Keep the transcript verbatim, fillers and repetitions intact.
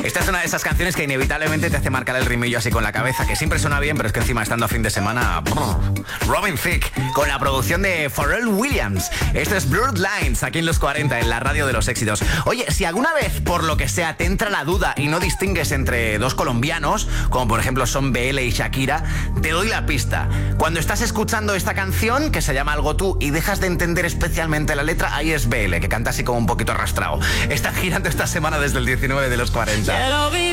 Esta es una de esas canciones que inevitablemente te hace marcar el rimillo así con la cabeza, que siempre suena bien, pero es que encima estando a fin de semana... Brr. Robin Thicke, con la producción de Pharrell Williams. Esto es Blurred Lines, aquí en los cuarenta, en la radio de los éxitos. Oye, si alguna vez, por lo que sea, te entra la duda y no distingues entre dos colombianos, como por ejemplo son B L y Shakira, te doy la pista. Cuando estás escuchando esta canción, que se llama Algo Tú, y dejas de entender especialmente la letra, ahí es B L, que canta así como un poquito arrastrado. Está girando esta semana desde el diecinueve de los cuarenta.